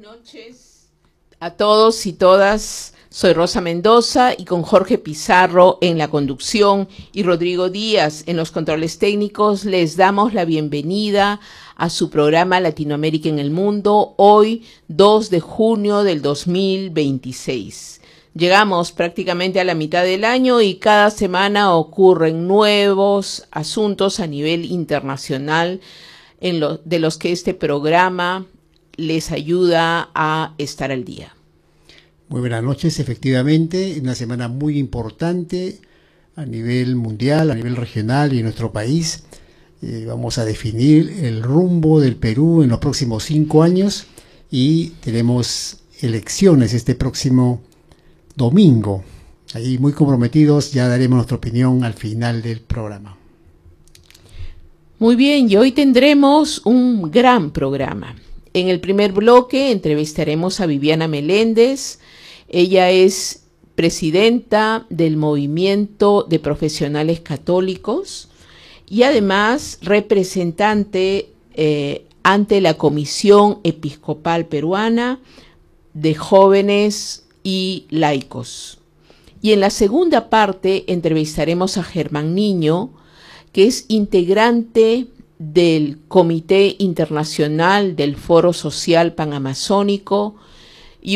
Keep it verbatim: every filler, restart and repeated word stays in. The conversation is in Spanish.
noches a todos y todas. Soy Rosa Mendoza y con Jorge Pizarro en la conducción y Rodrigo Díaz en los controles técnicos les damos la bienvenida a su programa Latinoamérica en el Mundo, hoy dos de junio del dos mil veintiséis. Llegamos prácticamente a la mitad del año y cada semana ocurren nuevos asuntos a nivel internacional en lo, de los que este programa les ayuda a estar al día. Muy buenas noches, efectivamente, una semana muy importante a nivel mundial, a nivel regional y en nuestro país. Eh, vamos a definir el rumbo del Perú en los próximos cinco años y tenemos elecciones este próximo domingo. Ahí muy comprometidos, ya daremos nuestra opinión al final del programa. Muy bien, y hoy tendremos un gran programa. En el primer bloque entrevistaremos a Viviana Meléndez. Ella es presidenta del Movimiento de Profesionales Católicos y además representante eh, ante la Comisión Episcopal Peruana de Jóvenes y Laicos. Y en la segunda parte entrevistaremos a Germán Niño, que es integrante del Comité Internacional del Foro Social Panamazónico